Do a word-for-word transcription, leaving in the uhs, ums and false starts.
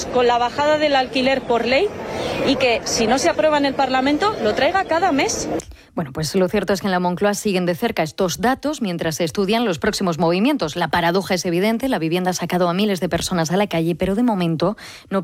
con la bajada del alquiler por ley y que, si no se aprueba en el Parlamento, lo traiga cada mes. Bueno, pues lo cierto es que en la Moncloa siguen de cerca estos datos mientras se estudian los próximos movimientos. La paradoja es evidente, la vivienda ha sacado a miles de personas a la calle, pero de momento no